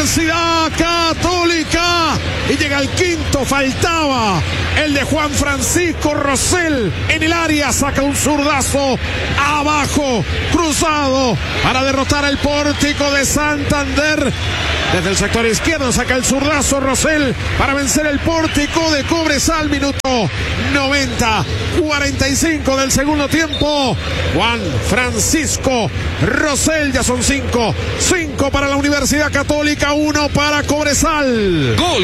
Universidad Católica. Y llega el quinto, faltaba el de Juan Francisco Rosell en el área, saca un zurdazo abajo, cruzado, para derrotar al Pórtico de Santander. Desde el sector izquierdo saca el zurdazo Rosell para vencer el Pórtico de Cobresal. Minuto 90, 45 del segundo tiempo. Juan Francisco Rosell, ya son 5 para la Universidad Católica, 1 para Cobresal. Gol,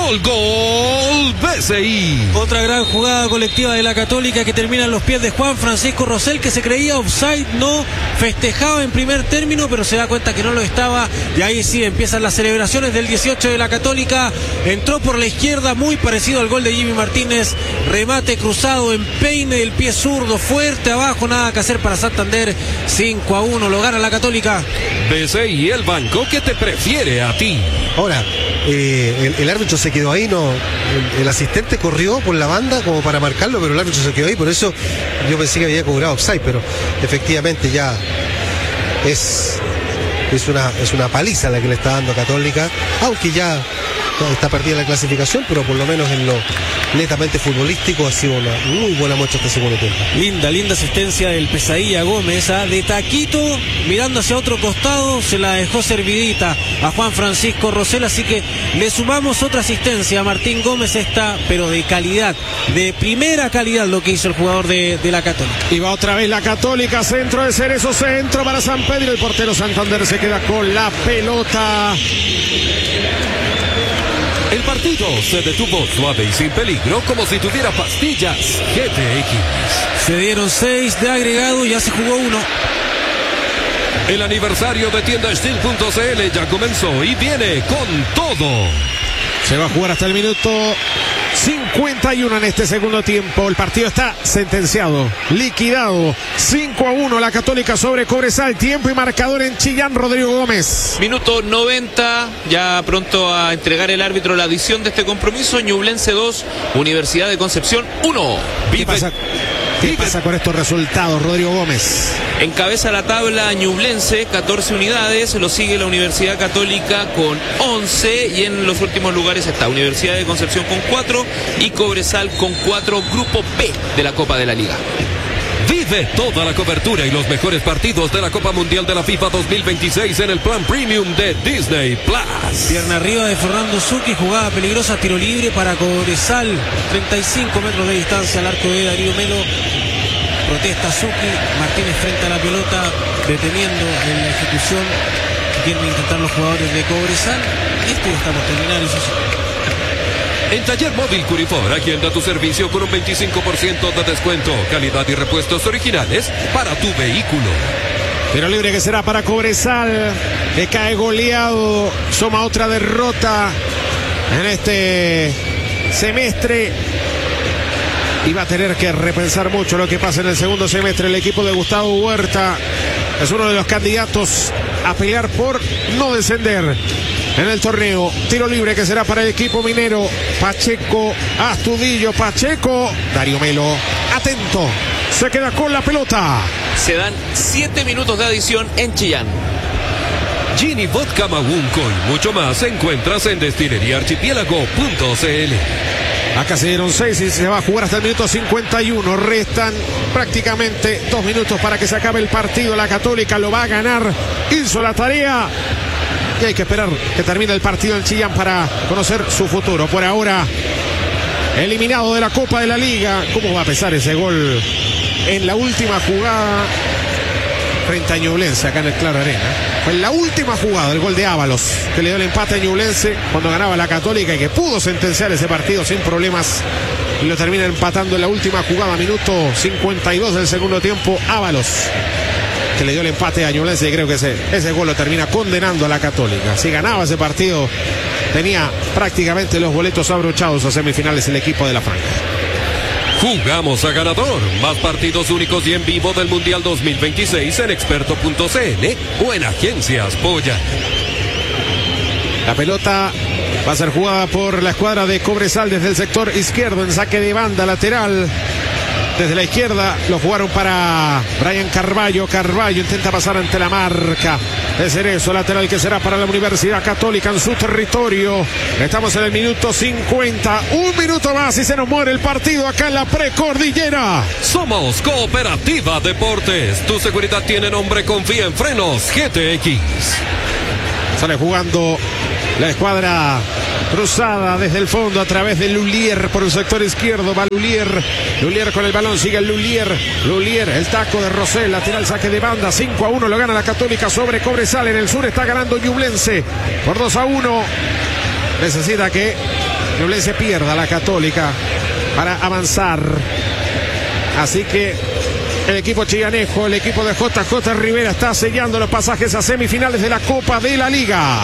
BCI. Otra gran jugada colectiva de la Católica que termina en los pies de Juan Francisco Rosell, que se creía offside, no festejaba en primer término, pero se da cuenta que no lo estaba, y ahí sí empiezan las celebraciones del 18 de la Católica. Entró por la izquierda, muy parecido al gol de Jimmy Martínez, remate cruzado, empeine del pie zurdo, fuerte abajo, nada que hacer para Santander. 5-1, lo gana la Católica. BCI, el banco que te prefiere a ti. Ahora, el árbitro se quedó ahí, no, el asistente corrió por la banda como para marcarlo, pero el árbitro se quedó ahí, por eso yo pensé que había cobrado offside, pero efectivamente ya es una paliza la que le está dando Católica, aunque ya está perdida la clasificación, pero por lo menos en lo netamente futbolístico ha sido una muy buena muestra este segundo tiempo. Linda asistencia del Pesadilla Gómez, de taquito, mirando hacia otro costado, se la dejó servidita a Juan Francisco Rosell, así que le sumamos otra asistencia a Martín Gómez, pero de calidad, de primera calidad lo que hizo el jugador de la Católica. Y va otra vez la Católica, centro de Cerezo, centro para San Pedro, el portero Santander se queda con la pelota. El partido se detuvo suave y sin peligro, como si tuviera pastillas GTX. Se dieron 6 de agregado y ya se jugó 1. El aniversario de tienda Steel.cl ya comenzó y viene con todo. Se va a jugar hasta el minuto 51 en este segundo tiempo. El partido está sentenciado, liquidado. 5-1 la Católica sobre Cobresal. Tiempo y marcador en Chillán, Rodrigo Gómez. Minuto 90, ya pronto a entregar el árbitro la adición de este compromiso. Ñublense 2, Universidad de Concepción 1. ¿Qué pasa con estos resultados, Rodrigo Gómez? Encabeza la tabla Ñublense, 14 unidades, lo sigue la Universidad Católica con 11 y en los últimos lugares está Universidad de Concepción con 4 y Cobresal con 4, grupo B de la Copa de la Liga. Vive toda la cobertura y los mejores partidos de la Copa Mundial de la FIFA 2026 en el plan premium de Disney Plus. Pierna arriba de Fernando Zucchi, jugada peligrosa, tiro libre para Cobresal, 35 metros de distancia al arco de Darío Melo. Protesta Zucchi, Martínez frente a la pelota, deteniendo en la ejecución que quieren intentar los jugadores de Cobresal. Esto ya está por terminar, eso sí. En Taller Móvil Curifor, aquí anda tu servicio con un 25% de descuento, calidad y repuestos originales para tu vehículo. Tiro libre que será para Cobresal, que cae goleado, suma otra derrota en este semestre. Y va a tener que repensar mucho lo que pasa en el segundo semestre. El equipo de Gustavo Huerta es uno de los candidatos a pelear por no descender en el torneo. Tiro libre que será para el equipo minero. Pacheco, Astudillo, Pacheco, Darío Melo, atento, se queda con la pelota. Se dan 7 minutos de adición en Chillán. Gini Vodka Magunco y mucho más encuentras en destileriaarchipiélago.cl. Acá se dieron 6 y se va a jugar hasta el minuto 51. Restan prácticamente 2 minutos para que se acabe el partido. La Católica lo va a ganar, hizo la tarea y hay que esperar que termine el partido en Chillán para conocer su futuro. Por ahora, eliminado de la Copa de la Liga. ¿Cómo va a pesar ese gol en la última jugada frente a Ñublense acá en el Claro Arena? Fue en la última jugada el gol de Ábalos que le dio el empate a Ñublense cuando ganaba la Católica y que pudo sentenciar ese partido sin problemas y lo termina empatando en la última jugada, minuto 52 del segundo tiempo. Ábalos, que le dio el empate a Ñublense, y creo que ese gol lo termina condenando a la Católica. Si ganaba ese partido, tenía prácticamente los boletos abrochados a semifinales el equipo de la Franja. Jugamos a ganador. Más partidos únicos y en vivo del Mundial 2026 en experto.cl o en Agencias Polla. La pelota va a ser jugada por la escuadra de Cobresal desde el sector izquierdo en saque de banda lateral. Desde la izquierda lo jugaron para Brian Carballo. Carballo intenta pasar ante la marca de Cerezo, lateral que será para la Universidad Católica en su territorio. Estamos en el minuto 50. Un minuto más y se nos muere el partido acá en la precordillera. Somos Cooperativa Deportes. Tu seguridad tiene nombre, confía en Frenos GTX. Sale jugando la escuadra cruzada desde el fondo a través de Lulier por el sector izquierdo. Va Lulier con el balón, sigue Lulier, el taco de Rosell, lateral saque de banda. 5-1 lo gana la Católica sobre Cobresal. En el sur está ganando Ñublense por 2-1. Necesita que Ñublense pierda la Católica para avanzar. Así que el equipo chillanejo, el equipo de JJ Rivera está sellando los pasajes a semifinales de la Copa de la Liga.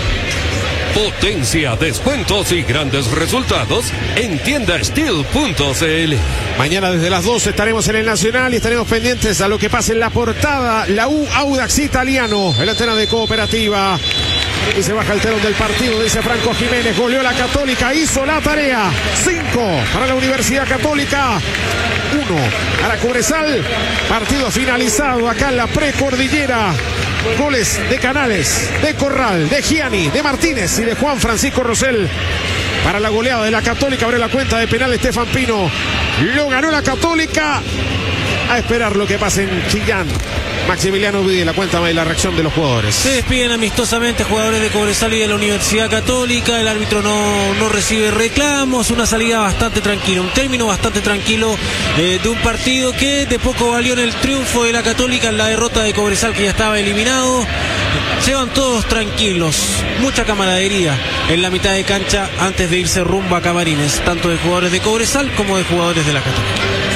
Potencia, descuentos y grandes resultados en tiendasteel.cl. Mañana desde las 12 estaremos en el Nacional y estaremos pendientes a lo que pase en la portada. La U Audax Italiano, el antena de Cooperativa. Y se baja el telón del partido, dice Franco Jiménez. Goleó la Católica, hizo la tarea. 5 para la Universidad Católica, 1 para Cobresal. Partido finalizado acá en la precordillera. Goles de Canales, de Corral, de Gianni, de Martínez y de Juan Francisco Rosell. Para la goleada de la Católica, abre la cuenta de penal Estefan Pino. Lo ganó la Católica. A esperar lo que pase en Chillán. Maximiliano Videla, cuéntame la reacción de los jugadores. Se despiden amistosamente jugadores de Cobresal y de la Universidad Católica. El árbitro no recibe reclamos. Una salida bastante tranquila, un término bastante tranquilo de un partido que de poco valió en el triunfo de la Católica, en la derrota de Cobresal, que ya estaba eliminado. Se van todos tranquilos, mucha camaradería en la mitad de cancha antes de irse rumbo a camarines, tanto de jugadores de Cobresal como de jugadores de la Católica.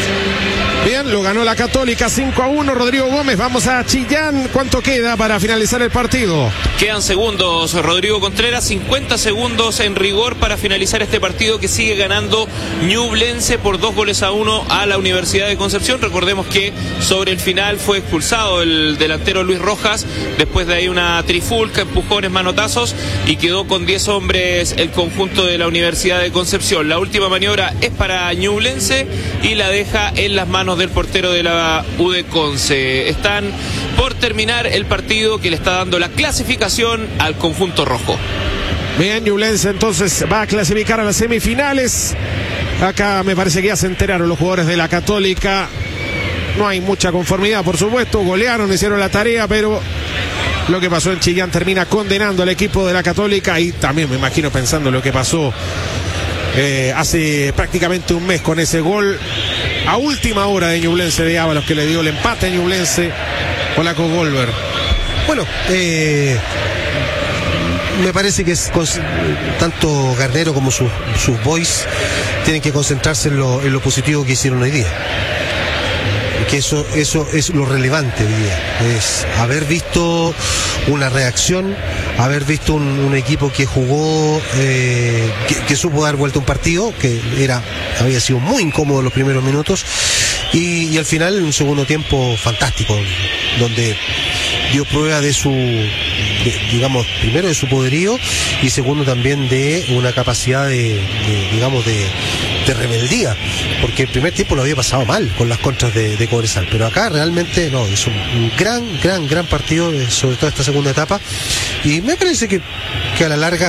Bien, lo ganó la Católica 5-1. Rodrigo Gómez, vamos a Chillán. ¿Cuánto queda para finalizar el partido? Quedan segundos, Rodrigo Contreras, 50 segundos en rigor para finalizar este partido, que sigue ganando Ñublense por 2-1 a la Universidad de Concepción. Recordemos que sobre el final fue expulsado el delantero Luis Rojas, después de ahí una trifulca, empujones, manotazos, y quedó con 10 hombres el conjunto de la Universidad de Concepción. La última maniobra es para Ñublense y la deja en las manos del portero de la UD Conce. Están por terminar el partido, que le está dando la clasificación al conjunto rojo. Bien, Ñublense entonces va a clasificar a las semifinales. Acá me parece que ya se enteraron los jugadores de la Católica. No hay mucha conformidad, por supuesto. Golearon, hicieron la tarea, pero lo que pasó en Chillán termina condenando al equipo de la Católica. Y también me imagino pensando lo que pasó hace prácticamente un mes con ese gol a última hora de Ñublense de Ábalos, que le dio el empate a Ñublense con la Cogolver. Bueno, me parece que tanto Garnero como sus boys tienen que concentrarse en lo positivo que hicieron hoy día. Que eso es lo relevante hoy día, es haber visto una reacción, haber visto un equipo que jugó, que supo dar vuelta a un partido que había sido muy incómodo los primeros minutos, y al final un segundo tiempo fantástico, donde dio prueba de digamos, primero de su poderío, y segundo también de una capacidad de rebeldía, porque el primer tiempo lo había pasado mal con las contras de Cobresal, pero acá realmente no, es un gran partido, sobre todo esta segunda etapa, y me parece que a la larga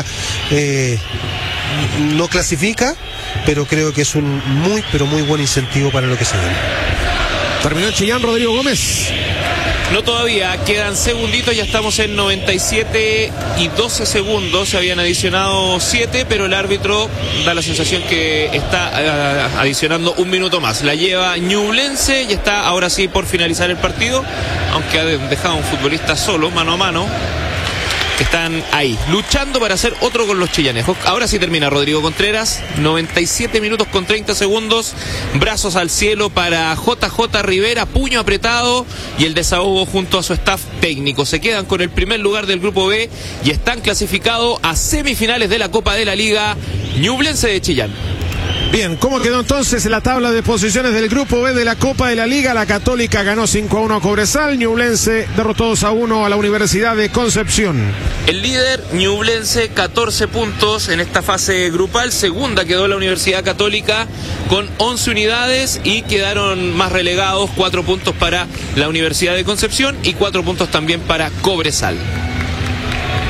no clasifica, pero creo que es un muy buen incentivo para lo que se viene. Terminó Chillán, Rodrigo Gómez. No todavía, quedan segunditos, ya estamos en 97 y 12 segundos, se habían adicionado 7, pero el árbitro da la sensación que está adicionando un minuto más. La lleva Ñublense y está ahora sí por finalizar el partido, aunque ha dejado a un futbolista solo, mano a mano. Están ahí, luchando para hacer otro con los chillanejos. Ahora sí termina Rodrigo Contreras, 97 minutos con 30 segundos, brazos al cielo para JJ Rivera, puño apretado y el desahogo junto a su staff técnico. Se quedan con el primer lugar del grupo B y están clasificados a semifinales de la Copa de la Liga, Ñublense de Chillán. Bien, ¿cómo quedó entonces la tabla de posiciones del grupo B de la Copa de la Liga? La Católica ganó 5-1 a Cobresal, Ñublense derrotó 2-1 a la Universidad de Concepción. El líder, Ñublense, 14 puntos en esta fase grupal. Segunda quedó la Universidad Católica con 11 unidades y quedaron más relegados, 4 puntos para la Universidad de Concepción y 4 puntos también para Cobresal.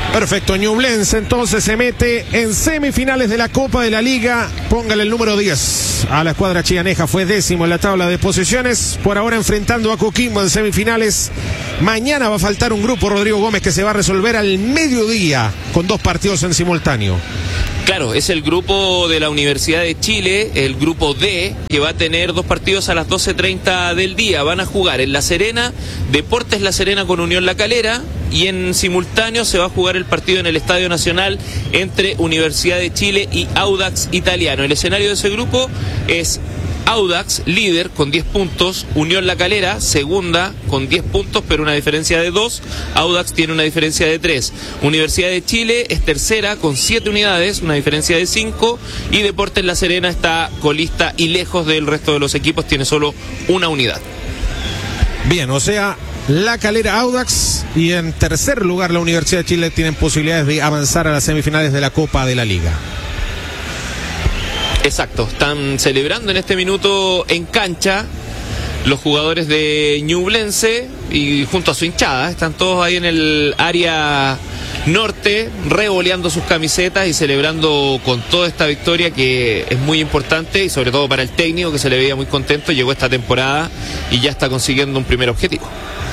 Perfecto, Ñublense entonces se mete en semifinales de la Copa de la Liga. Póngale el número 10 a la escuadra chianeja, fue 10º en la tabla de posiciones. Por ahora enfrentando a Coquimbo en semifinales. Mañana va a faltar un grupo, Rodrigo Gómez, que se va a resolver al mediodía con 2 partidos en simultáneo. Claro, es el grupo de la Universidad de Chile, el grupo D, que va a tener 2 partidos a las 12:30 del día. Van a jugar en La Serena, Deportes La Serena con Unión La Calera, y en simultáneo se va a jugar el partido en el Estadio Nacional entre Universidad de Chile y Audax Italiano. El escenario de ese grupo es Audax, líder, con 10 puntos. Unión La Calera, segunda, con 10 puntos, pero una diferencia de 2. Audax tiene una diferencia de 3. Universidad de Chile es tercera, con 7 unidades, una diferencia de 5. Y Deportes La Serena está colista y lejos del resto de los equipos, tiene solo una unidad. Bien, o sea, La Calera, Audax, y en tercer lugar la Universidad de Chile tienen posibilidades de avanzar a las semifinales de la Copa de la Liga. Exacto, están celebrando en este minuto en cancha los jugadores de Ñublense y junto a su hinchada, están todos ahí en el área norte revoleando sus camisetas y celebrando con toda esta victoria que es muy importante, y sobre todo para el técnico, que se le veía muy contento. Llegó esta temporada y ya está consiguiendo un primer objetivo.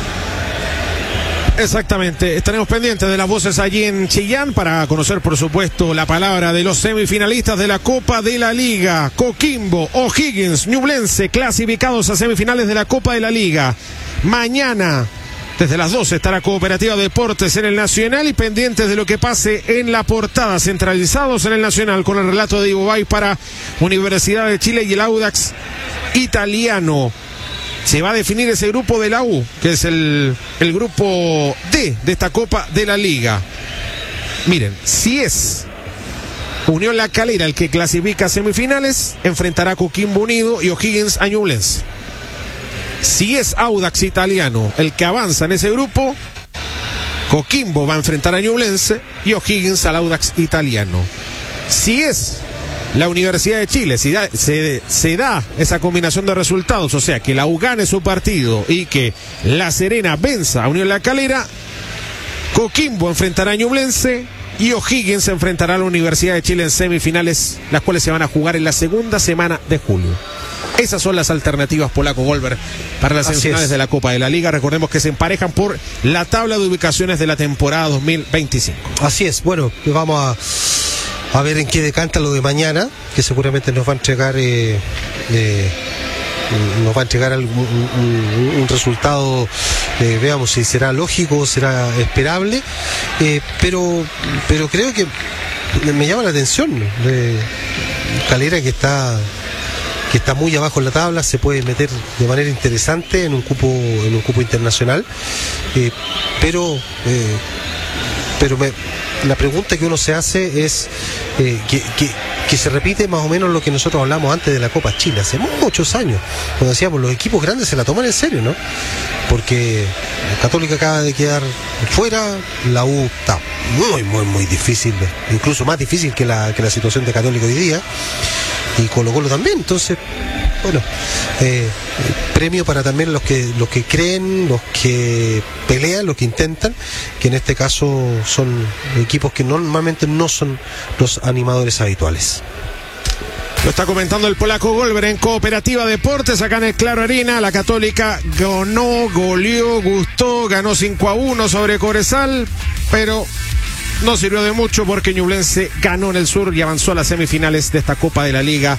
Exactamente, estaremos pendientes de las voces allí en Chillán para conocer, por supuesto, la palabra de los semifinalistas de la Copa de la Liga. Coquimbo, O'Higgins, Ñublense, clasificados a semifinales de la Copa de la Liga. Mañana, desde las 12, estará Cooperativa Deportes en el Nacional, y pendientes de lo que pase en la portada, centralizados en el Nacional, con el relato de Ivo Bay para Universidad de Chile y el Audax Italiano. Se va a definir ese grupo de la U, que es el grupo D de esta Copa de la Liga. Miren, si es Unión La Calera el que clasifica a semifinales, enfrentará a Coquimbo Unido y O'Higgins a Ñublense. Si es Audax Italiano el que avanza en ese grupo, Coquimbo va a enfrentar a Ñublense y O'Higgins al Audax Italiano. Si es la Universidad de Chile, si se da esa combinación de resultados, o sea, que la U gane su partido y que La Serena venza a Unión La Calera, Coquimbo enfrentará a Ñublense y O'Higgins se enfrentará a la Universidad de Chile en semifinales, las cuales se van a jugar en la segunda semana de julio. Esas son las alternativas, Polaco Golver, para las semifinales de la Copa de la Liga. Recordemos que se emparejan por la tabla de ubicaciones de la temporada 2025. Así es, bueno, vamos a ver en qué decanta lo de mañana, que seguramente nos va a entregar un resultado, veamos si será lógico o será esperable, pero creo que me llama la atención Calera, que está muy abajo en la tabla, se puede meter de manera interesante en un cupo internacional, pero la pregunta que uno se hace es que se repite más o menos lo que nosotros hablamos antes de la Copa Chile, hace muchos años, cuando decíamos los equipos grandes se la toman en serio, ¿no? Porque Católica acaba de quedar fuera, la U está muy difícil, incluso más difícil que la situación de Católica hoy día, y Colo-Colo también. Entonces, bueno, premio para también los que creen, los que pelean, los que intentan, que en este caso son equipos que normalmente no son los animadores habituales. Lo está comentando el Polaco Golver en Cooperativa Deportes, acá en el Claro Arena. La Católica ganó, goleó, gustó, ganó 5-1 sobre Cobresal, pero no sirvió de mucho porque Ñublense ganó en el sur y avanzó a las semifinales de esta Copa de la Liga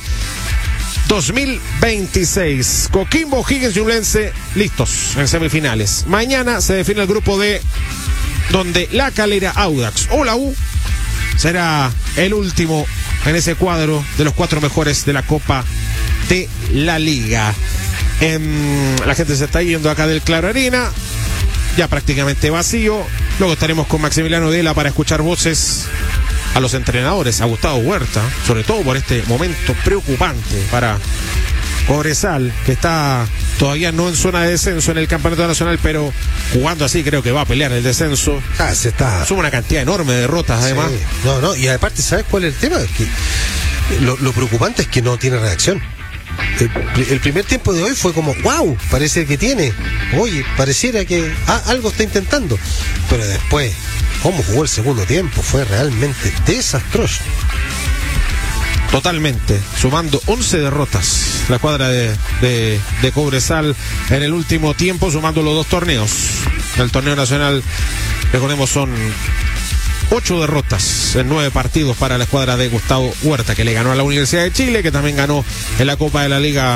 2026. Coquimbo, O'Higgins, Ñublense listos en semifinales. Mañana se define el grupo D, donde La Calera, Audax o la U será el último en ese cuadro de los 4 mejores de la Copa de la Liga. La gente se está yendo acá del Claro Arena, ya prácticamente vacío. Luego estaremos con Maximiliano Dela para escuchar voces a los entrenadores, a Gustavo Huerta, sobre todo por este momento preocupante para Cobresal, que está todavía no en zona de descenso en el campeonato nacional, pero jugando así creo que va a pelear el descenso. Suma una cantidad enorme de derrotas, además. Sí. No, y aparte, ¿sabes cuál es el tema? Es que lo preocupante es que no tiene reacción. el primer tiempo de hoy fue como, wow, parece que tiene. Oye, pareciera que algo está intentando. Pero después, cómo jugó el segundo tiempo, fue realmente desastroso. Totalmente, sumando 11 derrotas la cuadra de Cobresal en el último tiempo, sumando los 2 torneos. El torneo nacional, recordemos, son 8 derrotas en 9 partidos para la escuadra de Gustavo Huerta, que le ganó a la Universidad de Chile, que también ganó en la Copa de la Liga